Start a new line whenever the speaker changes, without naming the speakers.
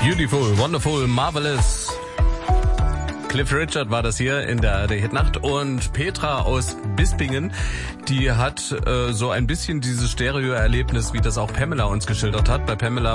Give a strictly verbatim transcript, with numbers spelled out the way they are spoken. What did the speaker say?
Beautiful, Wonderful, Marvelous. Cliff Richard war das hier in der, der Hitnacht. Und Petra aus Bispingen, die hat äh, so ein bisschen dieses Stereo-Erlebnis, wie das auch Pamela uns geschildert hat. Bei Pamela